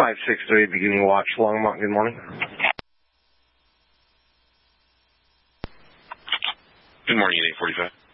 563 beginning watch, Longmont, good morning. Good morning, 845.